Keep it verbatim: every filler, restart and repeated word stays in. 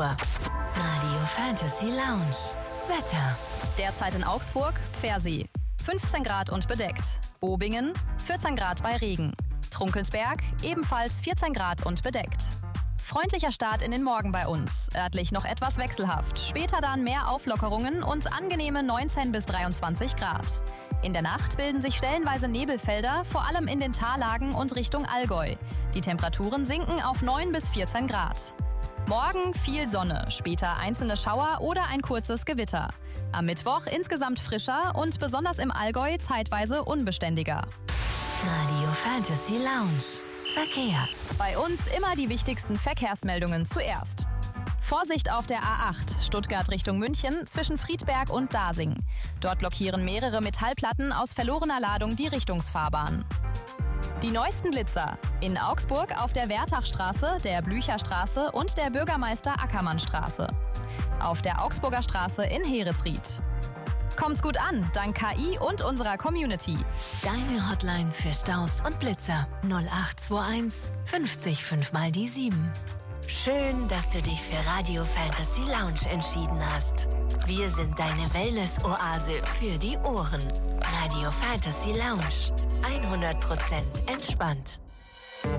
Radio Fantasy Lounge. Wetter. Derzeit in Augsburg, Pfersee. fünfzehn Grad und bedeckt. Bobingen, vierzehn Grad bei Regen. Trunkelsberg, ebenfalls vierzehn Grad und bedeckt. Freundlicher Start in den Morgen bei uns. Örtlich noch etwas wechselhaft. Später dann mehr Auflockerungen und angenehme neunzehn bis dreiundzwanzig Grad. In der Nacht bilden sich stellenweise Nebelfelder, vor allem in den Tallagen und Richtung Allgäu. Die Temperaturen sinken auf neun bis vierzehn Grad. Morgen viel Sonne, später einzelne Schauer oder ein kurzes Gewitter. Am Mittwoch insgesamt frischer und besonders im Allgäu zeitweise unbeständiger. Radio Fantasy Lounge. Verkehr. Bei uns immer die wichtigsten Verkehrsmeldungen zuerst. Vorsicht auf der A acht, Stuttgart Richtung München, zwischen Friedberg und Dasing. Dort blockieren mehrere Metallplatten aus verlorener Ladung die Richtungsfahrbahn. Die neuesten Blitzer. In Augsburg auf der Wertachstraße, der Blücherstraße und der Bürgermeister-Ackermann-Straße. Auf der Augsburger Straße in Heeresried. Kommt's gut an, dank K I und unserer Community. Deine Hotline für Staus und Blitzer. null acht zwei eins fünfzig fünf mal die sieben. Schön, dass du dich für Radio Fantasy Lounge entschieden hast. Wir sind deine Wellness-Oase für die Ohren. Radio Fantasy Lounge. hundert Prozent entspannt.